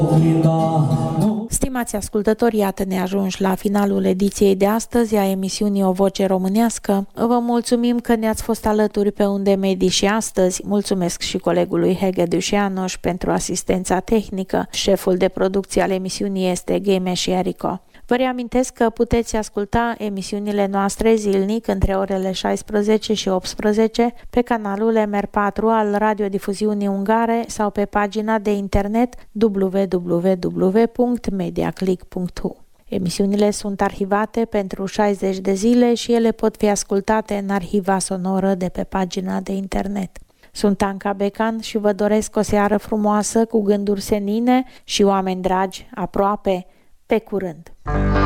Stimați ascultători, iată ne ajungi la finalul ediției de astăzi a emisiunii O Voce Românească. Vă mulțumim că ne-ați fost alături pe Unde Medii și astăzi. Mulțumesc și colegului Hege Dușeanoș pentru asistența tehnică. Șeful de producție al emisiunii este Ghemeș Erico. Vă reamintesc că puteți asculta emisiunile noastre zilnic între orele 16 și 18 pe canalul MR4 al radiodifuziunii ungare sau pe pagina de internet www.mediaclick.hu. Emisiunile sunt arhivate pentru 60 de zile și ele pot fi ascultate în arhiva sonoră de pe pagina de internet. Sunt Anca Becan și vă doresc o seară frumoasă cu gânduri senine și oameni dragi aproape. Pe curând!